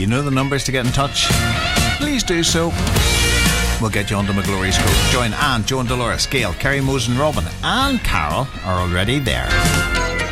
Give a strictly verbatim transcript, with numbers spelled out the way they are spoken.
You know the numbers to get in touch? Please do so. We'll get you onto McGlory's Grove. Join Anne, Joan, Dolores, Gail, Kerry, Mose and Robin and Carol are already there.